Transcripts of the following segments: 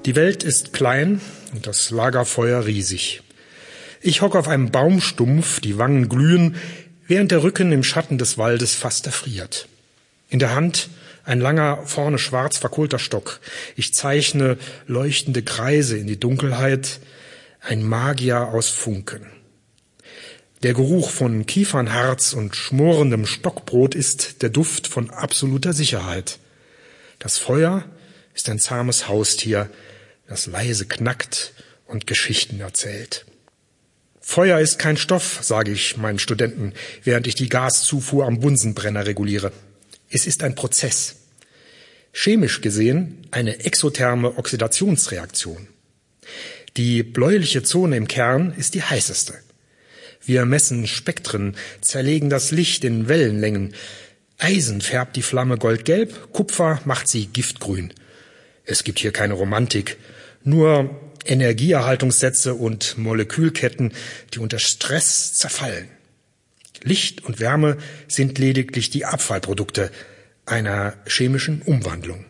Die Welt ist klein und das Lagerfeuer riesig. Ich hocke auf einem Baumstumpf, die Wangen glühen, während der Rücken im Schatten des Waldes fast erfriert. In der Hand ein langer, vorne schwarz verkohlter Stock. Ich zeichne leuchtende Kreise in die Dunkelheit, ein Magier aus Funken. Der Geruch von Kiefernharz und schmorendem Stockbrot ist der Duft von absoluter Sicherheit. Das Feuer ist ein zahmes Haustier, das leise knackt und Geschichten erzählt. Feuer ist kein Stoff, sage ich meinen Studenten, während ich die Gaszufuhr am Bunsenbrenner reguliere. Es ist ein Prozess. Chemisch gesehen eine exotherme Oxidationsreaktion. Die bläuliche Zone im Kern ist die heißeste. Wir messen Spektren, zerlegen das Licht in Wellenlängen. Eisen färbt die Flamme goldgelb, Kupfer macht sie giftgrün. Es gibt hier keine Romantik, nur Energieerhaltungssätze und Molekülketten, die unter Stress zerfallen. Licht und Wärme sind lediglich die Abfallprodukte einer chemischen Umwandlung.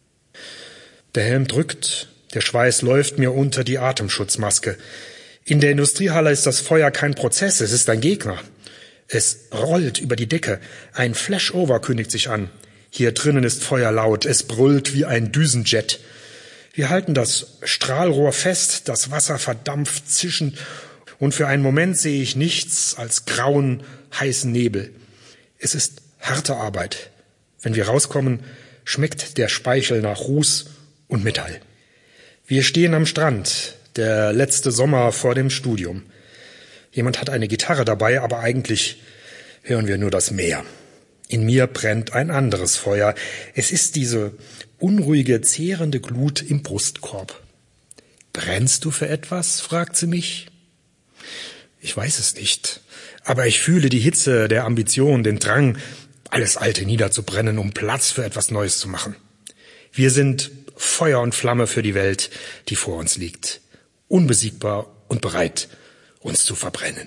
Der Helm drückt, der Schweiß läuft mir unter die Atemschutzmaske. In der Industriehalle ist das Feuer kein Prozess, es ist ein Gegner. Es rollt über die Decke, ein Flashover kündigt sich an. Hier drinnen ist Feuer laut, es brüllt wie ein Düsenjet. Wir halten das Strahlrohr fest, das Wasser verdampft zischend und für einen Moment sehe ich nichts als grauen, heißen Nebel. Es ist harte Arbeit. Wenn wir rauskommen, schmeckt der Speichel nach Ruß und Metall. Wir stehen am Strand, der letzte Sommer vor dem Studium. Jemand hat eine Gitarre dabei, aber eigentlich hören wir nur das Meer. In mir brennt ein anderes Feuer. Es ist diese unruhige, zehrende Glut im Brustkorb. »Brennst du für etwas?« fragt sie mich. Ich weiß es nicht, aber ich fühle die Hitze der Ambition, den Drang, alles Alte niederzubrennen, um Platz für etwas Neues zu machen. Wir sind Feuer und Flamme für die Welt, die vor uns liegt, unbesiegbar und bereit, uns zu verbrennen.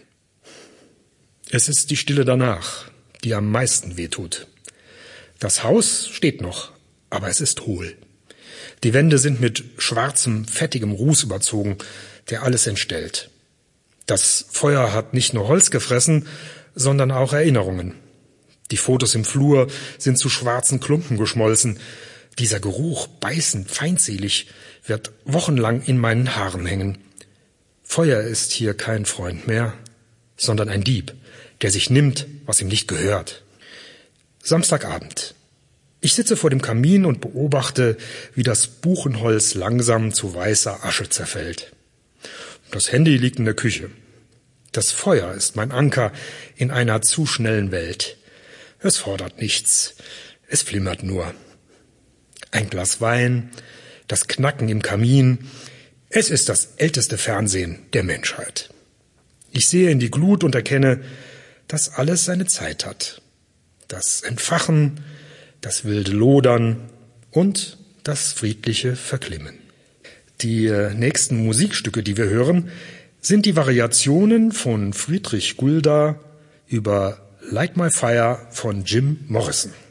Es ist die Stille danach, die am meisten wehtut. Das Haus steht noch, aber es ist hohl. Die Wände sind mit schwarzem, fettigem Ruß überzogen, der alles entstellt. Das Feuer hat nicht nur Holz gefressen, sondern auch Erinnerungen. Die Fotos im Flur sind zu schwarzen Klumpen geschmolzen. Dieser Geruch, beißend, feindselig, wird wochenlang in meinen Haaren hängen. Feuer ist hier kein Freund mehr, sondern ein Dieb, der sich nimmt, was ihm nicht gehört. Samstagabend. Ich sitze vor dem Kamin und beobachte, wie das Buchenholz langsam zu weißer Asche zerfällt. Das Handy liegt in der Küche. Das Feuer ist mein Anker in einer zu schnellen Welt. Es fordert nichts, es flimmert nur. Ein Glas Wein, das Knacken im Kamin. Es ist das älteste Fernsehen der Menschheit. Ich sehe in die Glut und erkenne, dass alles seine Zeit hat. Das Entfachen, das wilde Lodern und das friedliche Verklimmen. Die nächsten Musikstücke, die wir hören, sind die Variationen von Friedrich Gulda über Light My Fire von Jim Morrison.